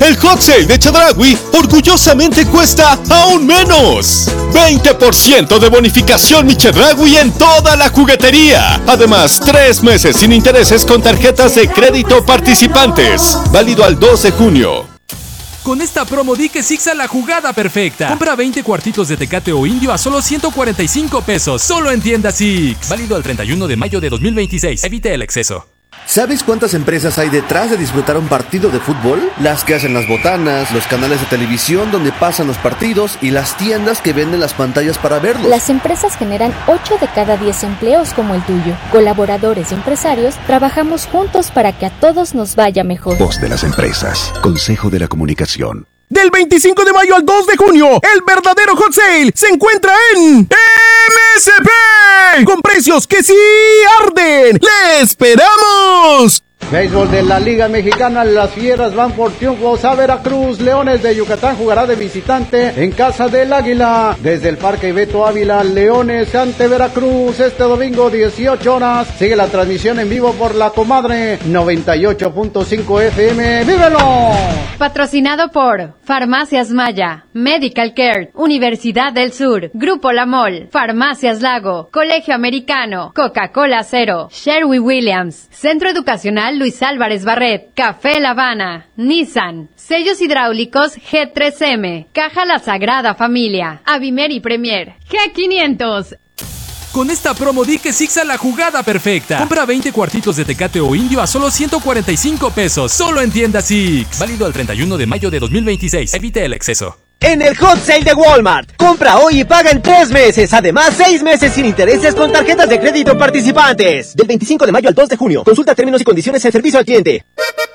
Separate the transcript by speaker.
Speaker 1: El Hot Sale de Chedraui orgullosamente cuesta aún menos. 20% de bonificación mi Chedraui en toda la juguetería. Además, 3 meses sin intereses con tarjetas de crédito participantes. Válido al 2 de junio.
Speaker 2: Con esta promo di que Six a la jugada perfecta. Compra 20 cuartitos de Tecate o Indio a solo 145 pesos. Solo en tienda Six. Válido al 31 de mayo de 2026. Evite el exceso.
Speaker 3: ¿Sabes cuántas empresas hay detrás de disfrutar un partido de fútbol? Las que hacen las botanas, los canales de televisión donde pasan los partidos y las tiendas que venden las pantallas para verlos.
Speaker 4: Las empresas generan 8 de cada 10 empleos como el tuyo. Colaboradores y empresarios trabajamos juntos para que a todos nos vaya mejor.
Speaker 5: Voz de las empresas. Consejo de la Comunicación.
Speaker 6: Del 25 de mayo al 2 de junio, el verdadero Hot Sale se encuentra en MSP, con precios que sí arden. ¡Le esperamos!
Speaker 7: Béisbol de la Liga Mexicana, las Fieras van por triunfos a Veracruz. Leones de Yucatán jugará de visitante en casa del Águila. Desde el Parque Beto Ávila, Leones ante Veracruz este domingo 18 horas. Sigue la transmisión en vivo por La Comadre 98.5 FM. ¡Vívelo!
Speaker 8: Patrocinado por Farmacias Maya, Medical Care, Universidad del Sur, Grupo La Mol, Farmacias Lago, Colegio Americano, Coca-Cola Cero, Sherwin-Williams, Centro Educacional Luis Álvarez Barret, Café La Habana, Nissan, Sellos Hidráulicos G3M, Caja La Sagrada Familia, Avimer y Premier, G500.
Speaker 2: Con esta promo di que Six a la jugada perfecta. Compra 20 cuartitos de Tecate o Indio a solo 145 pesos. Solo en tienda Six. Válido al 31 de mayo de 2026. Evite el exceso.
Speaker 9: En el Hot Sale de Walmart, compra hoy y paga en 3 meses. Además, 6 meses sin intereses con tarjetas de crédito participantes. Del 25 de mayo al 2 de junio. Consulta términos y condiciones en servicio al cliente.